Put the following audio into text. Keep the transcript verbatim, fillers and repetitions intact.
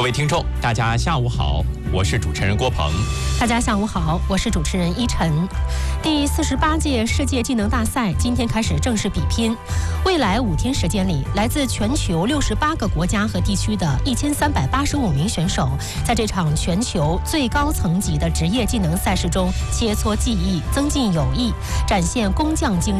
各位听众，大家下午好，我是主持人郭鹏。 大家下午好，我是主持人依晨。第四十八届世界技能大赛今天开始正式比拼，未来五天时间里，来自全球六十八个国家和地区的一千三百八十五名选手，在这场全球最高层级的职业技能赛事中切磋技艺，增进友谊，展现工匠精